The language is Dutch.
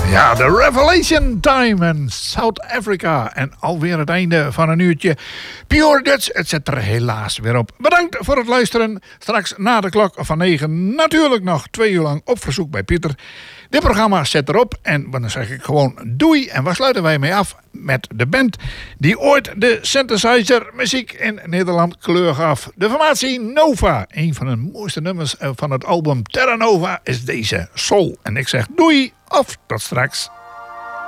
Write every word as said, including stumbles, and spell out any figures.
Ja, de Revelation Time en South Africa. En alweer het einde van een uurtje Pure Dutch. Het zit er helaas weer op. Bedankt voor het luisteren. Straks na de klok van negen natuurlijk nog twee uur lang op verzoek bij Pieter. Dit programma zet erop en dan zeg ik gewoon doei. En waar sluiten wij mee af? Met de band die ooit de synthesizer muziek in Nederland kleur gaf. De formatie Nova. Een van de mooiste nummers van het album Terra Nova is deze Soul. En ik zeg doei of tot straks.